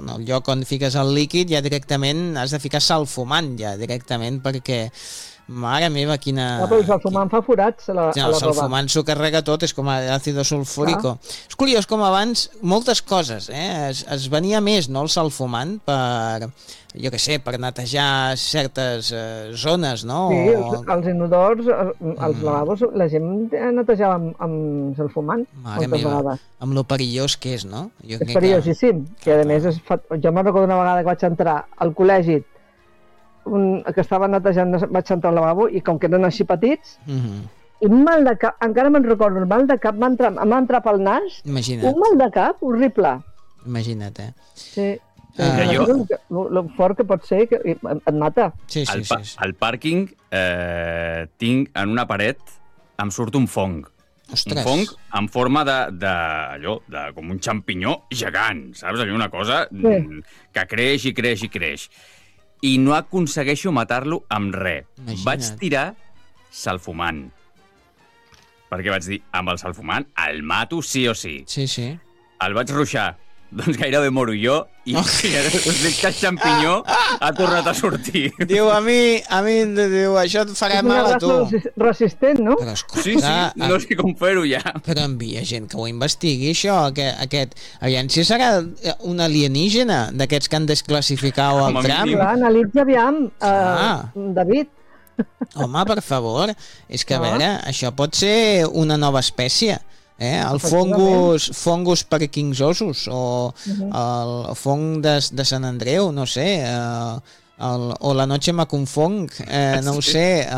el lloc on fiques el líquid ja directament has de ficar sal fumant ja directament perquè mare meva, quina... Però el salfumant fa forats a la roba. El salfumant s'ho carrega tot, és com àcido sulfúrico. És curiós com abans moltes coses, es venia més, no, el salfumant per, jo què sé, per netejar certes zones, no? Sí, els inodors, els lavabos, la gent netejava amb salfumant moltes vegades. Amb lo perillós que és, no? És perillosíssim, que a més jo me'n recordo una vegada que vaig entrar al col·legi que estava netejant, vaig entrar al lavabo i com que eren així petits i un mal de cap, encara me'n recordo, el mal de cap m'ha entrat pel nas. Imagina't. Un mal de cap horrible. Imagina't, Sí. Lo fort que pot ser que et mata. Sí. Al pàrquing tinc en una paret em surt un fong. Ostres. Un fong en forma allò, com un xampinyó gegant, saps? Allò, una cosa que creix i creix i creix. I no aconsegueixo matar-lo amb res. Imagina't. Vaig tirar salfumant. Perquè vaig dir, amb el salfumant el mato sí o sí. Sí. El vaig ruixar. Doncs gairebé moro jo i us dic que el xampinyó ha tornat a sortir. Diu, a mi, això et farà mal a tu. És resistent, no? Però escolta, Sí, no sé com fer-ho ja. Però envia gent que ho investigui, això, aviam, si serà un alienígena d'aquests que han desclassificat el tram. Clar, analitza aviam, David. Home, per favor, és que a veure, això pot ser una nova espècie. El fongus parkinsosus o el fong de Sant Andreu, no sé, o la noche me confong, no ho sé,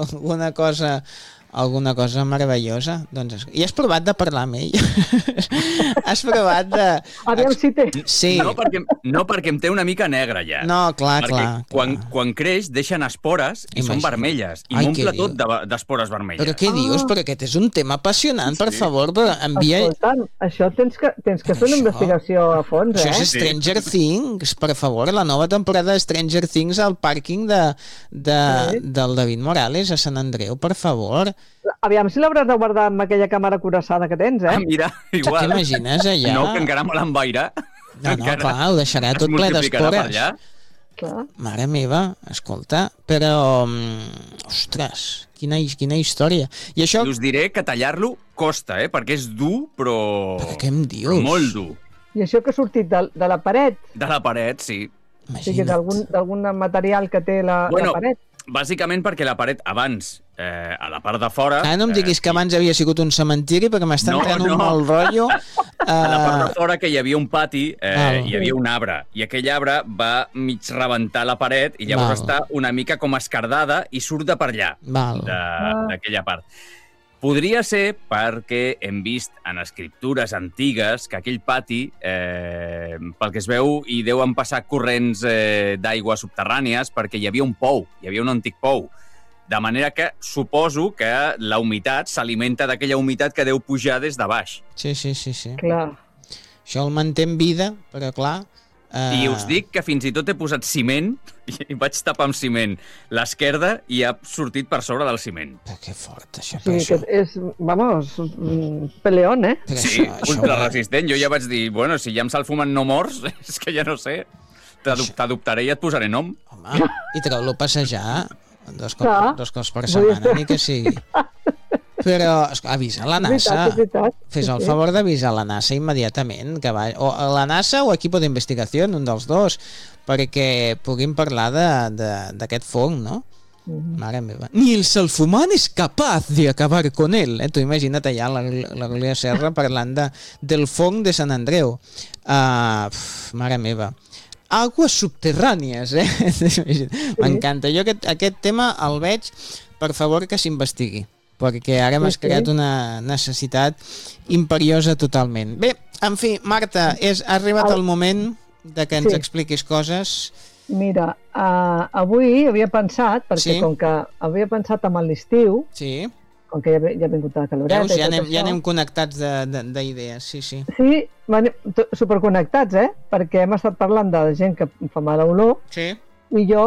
alguna cosa meravellosa. Doncs, i has provat de parlar amb ell? Has provat de... Aviam si té. Sí. No, perquè em té una mica negra ja. No, clar. Quan creix deixen espores i són vermelles. I m'omple tot d'espores vermelles. Però què dius? Però aquest és un tema apassionant, per favor. Envia... Escolta'm, això tens que fer una investigació a fons, Això és Stranger Things, per favor. La nova temporada de Stranger Things al pàrquing del David Morales a Sant Andreu, per favor. Aviam si l'hauràs de guardar amb aquella càmera curassada que tens, Mira, igual. T'imagines allà? No, que encara me l'envairà. No, clar, ho deixarà tot ple d'espores. Clar. Mare meva, escolta, però... Ostres, quina història. I això... Us diré que tallar-lo costa, perquè és dur, però... Però què em dius? Però molt dur. I això que ha sortit de la paret? De la paret, sí. O sigui, d'algun material que té la paret? Bàsicament perquè la paret abans, a la part de fora... No em diguis que abans havia sigut un cementiri perquè m'està entrant un mal rotllo. A la part de fora que hi havia un pati, hi havia un arbre, i aquell arbre va mig rebentar la paret i llavors està una mica com escardada i surt de per allà, d'aquella part. Podria ser perquè hem vist en escriptures antigues que aquell pati, pel que es veu, hi deuen passar corrents d'aigua subterrànies perquè hi havia un pou, hi havia un antic pou. De manera que suposo que la humitat s'alimenta d'aquella humitat que deu pujar des de baix. Sí. Clar. Això el manté en vida, però clar... I us dic que fins i tot he posat ciment i vaig tapar amb ciment l'esquerda i ha sortit per sobre del ciment. Però que fort, això. Sí, que és, vamos, peleón, Sí, ultraresistent. Jo ja vaig dir, bueno, si ja amb salfumant no mors, és que ja no sé, t'adoptaré i et posaré nom. Home, i treu-lo a passejar dos cops per setmana, ni que sigui. Però avisa la NASA. Fes el favor d'avisar la NASA immediatament, o la NASA o equipo d'investigació, un dels dos, perquè puguin parlar d'aquest fong, no? Mare meva. Ni el salfumant és capaç de acabar con él. Tu imagina't allà la Gloria Serra parlant del fong de Sant Andreu. Mare meva. Aguas subterrànies, M'encanta. Jo aquest tema el veig, per favor, que s'investigui, perquè ara m'has creat una necessitat imperiosa totalment. Bé, en fi, Marta, ha arribat el moment de que ens expliquis coses. Mira, avui havia pensat, perquè com que havia pensat amb l'estiu, com que ja ha vingut la caloreta... Veus, ja anem connectats d'idees, sí. Sí, superconnectats, perquè hem estat parlant de gent que fa mala olor, i jo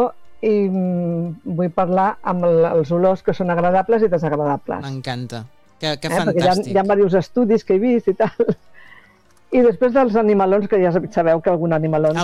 vull parlar amb els olors que són agradables i desagradables. M'encanta, que fantàstic. Perquè hi ha diversos estudis que he vist i tal. I després dels animalons, que ja sabeu que algun animalon